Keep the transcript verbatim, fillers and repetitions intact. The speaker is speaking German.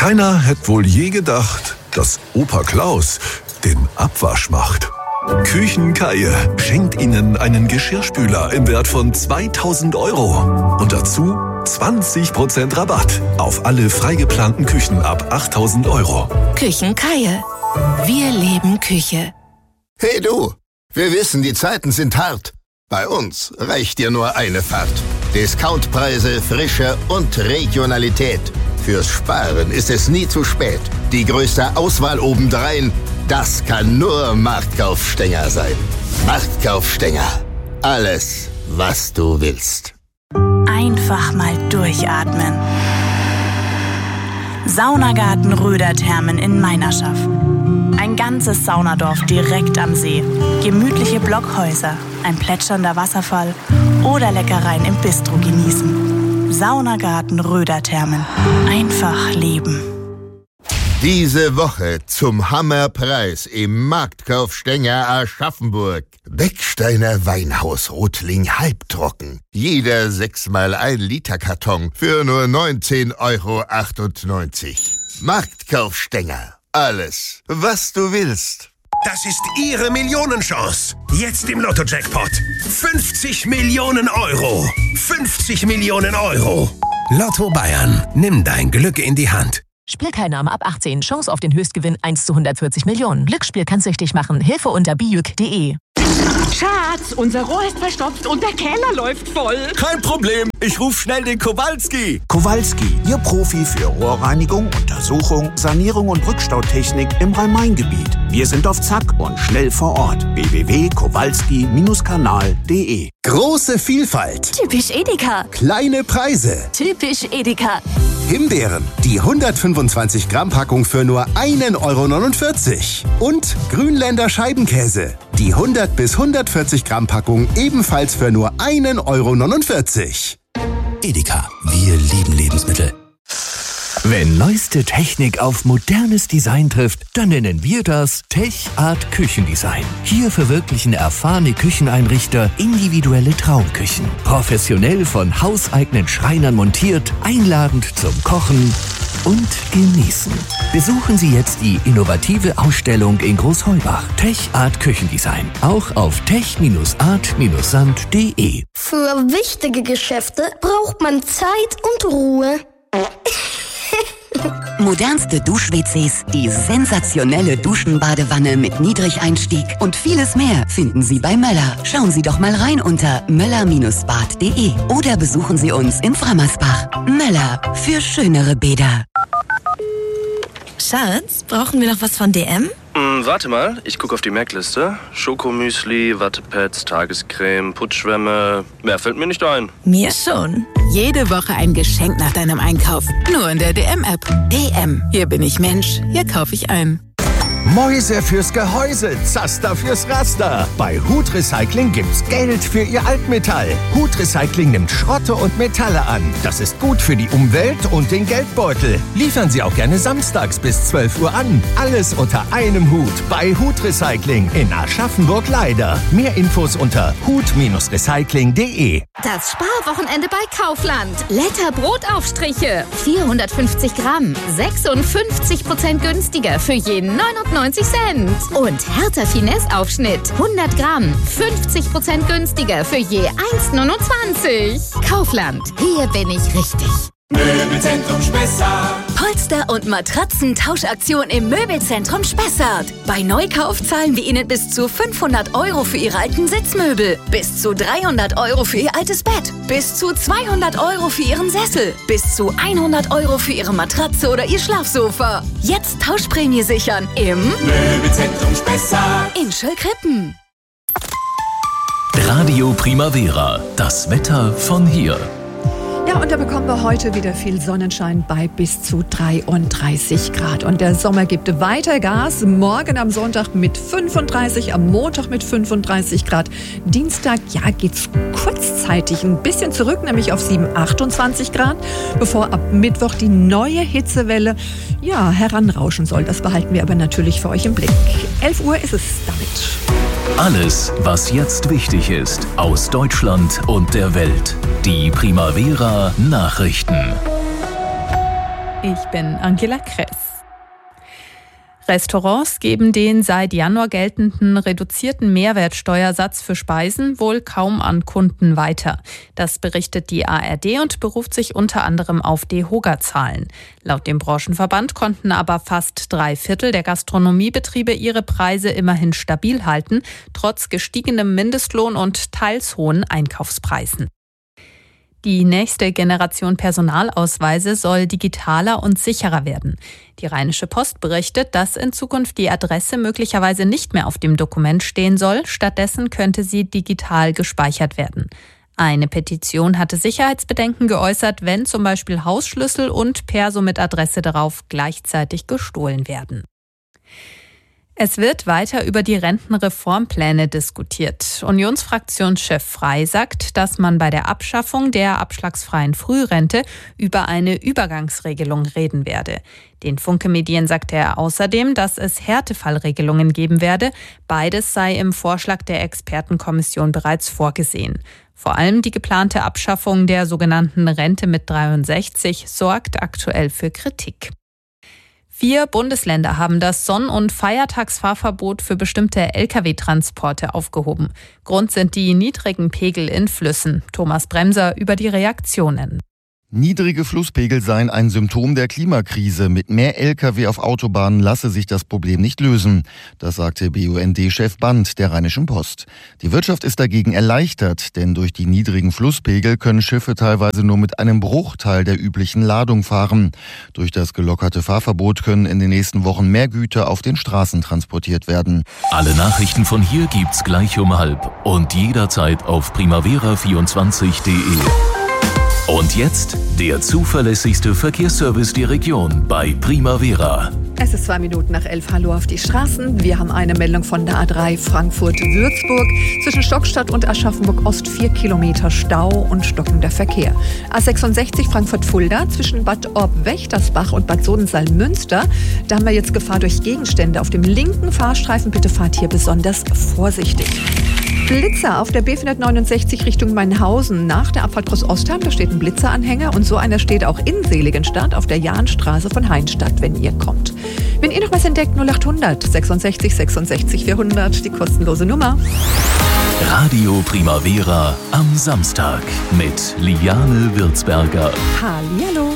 Keiner hätte wohl je gedacht, dass Opa Klaus den Abwasch macht. Küchenkaie schenkt Ihnen einen Geschirrspüler im Wert von zweitausend Euro. Und dazu zwanzig Prozent Rabatt auf alle freigeplanten Küchen ab achttausend Euro. Küchenkaie. Wir leben Küche. Hey du, wir wissen, die Zeiten sind hart. Bei uns reicht dir nur eine Fahrt. Discountpreise, Frische und Regionalität. Fürs Sparen ist es nie zu spät. Die größte Auswahl obendrein, das kann nur Marktkaufstenger sein. Marktkaufstenger. Alles, was du willst. Einfach mal durchatmen. Saunagarten Röderthermen in Meinerschaff. Ein ganzes Saunadorf direkt am See. Gemütliche Blockhäuser, ein plätschernder Wasserfall oder Leckereien im Bistro genießen. Saunagarten Röderthermen. Einfach leben. Diese Woche zum Hammerpreis im Marktkaufstenger Aschaffenburg. Becksteiner Weinhaus Rotling halbtrocken. Jeder sechs mal ein Liter Karton für nur neunzehn Euro achtundneunzig. Marktkaufstenger. Alles, was du willst. Das ist Ihre Millionenchance. Jetzt im Lotto-Jackpot. fünfzig Millionen Euro. fünfzig Millionen Euro. Lotto Bayern. Nimm dein Glück in die Hand. Spielteilnahme ab achtzehn. Chance auf den Höchstgewinn eins zu hundertvierzig Millionen. Glücksspiel kann süchtig machen. Hilfe unter bijuk punkt de. Schatz, unser Rohr ist verstopft und der Keller läuft voll. Kein Problem, ich rufe schnell den Kowalski. Kowalski, Ihr Profi für Rohrreinigung, Untersuchung, Sanierung und Rückstautechnik im Rhein-Main-Gebiet. Wir sind auf Zack und schnell vor Ort. w w w punkt kowalski Bindestrich kanal punkt de. Große Vielfalt. Typisch Edeka. Kleine Preise. Typisch Edeka. Himbeeren, die hundertfünfundzwanzig Gramm Packung für nur einen Euro neunundvierzig. Und Grünländer Scheibenkäse, die hundert bis hundertvierzig Gramm Packung ebenfalls für nur einen Euro neunundvierzig. Edeka, wir lieben Lebensmittel. Wenn neueste Technik auf modernes Design trifft, dann nennen wir das Tech Art Küchendesign. Hier verwirklichen erfahrene Kücheneinrichter individuelle Traumküchen. Professionell von hauseigenen Schreinern montiert, einladend zum Kochen und Genießen. Besuchen Sie jetzt die innovative Ausstellung in Großheubach. Tech Art Küchendesign. Auch auf tech Art sand punkt de. Für wichtige Geschäfte braucht man Zeit und Ruhe. Modernste Dusch-W Cs, die sensationelle Duschenbadewanne mit Niedrigeinstieg und vieles mehr finden Sie bei Möller. Schauen Sie doch mal rein unter möller Bindestrich bad punkt de oder besuchen Sie uns in Frammersbach. Möller, für schönere Bäder. Schatz, brauchen wir noch was von D M? Mm, warte mal, ich gucke auf die Merkliste. Schokomüsli, Wattepads, Tagescreme, Putzschwämme. Mehr fällt mir nicht ein. Mir schon. Jede Woche ein Geschenk nach deinem Einkauf. Nur in der D M-App. D M. Hier bin ich Mensch. Hier kaufe ich ein. Mäuse fürs Gehäuse, Zaster fürs Raster. Bei Hut Recycling gibt's Geld für Ihr Altmetall. Hut Recycling nimmt Schrotte und Metalle an. Das ist gut für die Umwelt und den Geldbeutel. Liefern Sie auch gerne samstags bis zwölf Uhr an. Alles unter einem Hut bei Hut Recycling in Aschaffenburg-Leider. Mehr Infos unter hut Recycling punkt de. Das Sparwochenende bei Kaufland. Letter Brotaufstriche. vierhundertfünfzig Gramm. sechsundfünfzig Prozent günstiger für jeden neunundneunzig Cent. Und Hertha Finesse Aufschnitt. hundert Gramm. fünfzig Prozent günstiger für je eins neunundzwanzig. Kaufland. Hier bin ich richtig. Möbelzentrum Spessart. Polster- und Matratzentauschaktion im Möbelzentrum Spessart. Bei Neukauf zahlen wir Ihnen bis zu fünfhundert Euro für Ihre alten Sitzmöbel, bis zu dreihundert Euro für Ihr altes Bett, bis zu zweihundert Euro für Ihren Sessel, bis zu hundert Euro für Ihre Matratze oder Ihr Schlafsofa. Jetzt Tauschprämie sichern im Möbelzentrum Spessart in Schöllkrippen. Radio Primavera, das Wetter von hier. Ja, und da bekommen wir heute wieder viel Sonnenschein bei bis zu dreiunddreißig Grad. Und der Sommer gibt weiter Gas. Morgen am Sonntag mit fünfunddreißig, am Montag mit fünfunddreißig Grad. Dienstag, ja, geht's kurzzeitig ein bisschen zurück, nämlich auf sieben, achtundzwanzig Grad, bevor ab Mittwoch die neue Hitzewelle, ja, heranrauschen soll. Das behalten wir aber natürlich für euch im Blick. elf Uhr ist es damit. Alles, was jetzt wichtig ist, aus Deutschland und der Welt. Die Primavera Nachrichten. Ich bin Angela Kress. Restaurants geben den seit Januar geltenden reduzierten Mehrwertsteuersatz für Speisen wohl kaum an Kunden weiter. Das berichtet die A R D und beruft sich unter anderem auf DEHOGA-Zahlen. Laut dem Branchenverband konnten aber fast drei Viertel der Gastronomiebetriebe ihre Preise immerhin stabil halten, trotz gestiegenem Mindestlohn und teils hohen Einkaufspreisen. Die nächste Generation Personalausweise soll digitaler und sicherer werden. Die Rheinische Post berichtet, dass in Zukunft die Adresse möglicherweise nicht mehr auf dem Dokument stehen soll. Stattdessen könnte sie digital gespeichert werden. Eine Petition hatte Sicherheitsbedenken geäußert, wenn zum Beispiel Hausschlüssel und Perso mit Adresse darauf gleichzeitig gestohlen werden. Es wird weiter über die Rentenreformpläne diskutiert. Unionsfraktionschef Frey sagt, dass man bei der Abschaffung der abschlagsfreien Frührente über eine Übergangsregelung reden werde. Den Funke-Medien sagte er außerdem, dass es Härtefallregelungen geben werde. Beides sei im Vorschlag der Expertenkommission bereits vorgesehen. Vor allem die geplante Abschaffung der sogenannten Rente mit dreiundsechzig sorgt aktuell für Kritik. Vier Bundesländer haben das Sonn- und Feiertagsfahrverbot für bestimmte L K W-Transporte aufgehoben. Grund sind die niedrigen Pegel in Flüssen. Thomas Bremser über die Reaktionen. Niedrige Flusspegel seien ein Symptom der Klimakrise. Mit mehr L K W auf Autobahnen lasse sich das Problem nicht lösen. Das sagte B U N D-Chef Band der Rheinischen Post. Die Wirtschaft ist dagegen erleichtert, denn durch die niedrigen Flusspegel können Schiffe teilweise nur mit einem Bruchteil der üblichen Ladung fahren. Durch das gelockerte Fahrverbot können in den nächsten Wochen mehr Güter auf den Straßen transportiert werden. Alle Nachrichten von hier gibt's gleich um halb und jederzeit auf primavera vierundzwanzig punkt de. Und jetzt der zuverlässigste Verkehrsservice der Region bei Primavera. Es ist zwei Minuten nach elf. Hallo auf die Straßen. Wir haben eine Meldung von der A drei Frankfurt-Würzburg. Zwischen Stockstadt und Aschaffenburg-Ost vier Kilometer Stau und stockender Verkehr. A sechsundsechzig Frankfurt-Fulda zwischen Bad Orb-Wächtersbach und Bad Sodensalm-Münster. Da haben wir jetzt Gefahr durch Gegenstände auf dem linken Fahrstreifen. Bitte fahrt hier besonders vorsichtig. Blitzer auf der B vierhundertneunundsechzig Richtung Mainhausen nach der Abfahrt Groß-Ostheim. Da steht ein Blitzeranhänger und so einer steht auch in Seligenstadt auf der Jahnstraße von Heinstadt, wenn ihr kommt. Wenn ihr noch was entdeckt, null achthundert sechsundsechzig sechsundsechzig vierhundert, die kostenlose Nummer. Radio Primavera am Samstag mit Liane Würzberger. Hallihallo.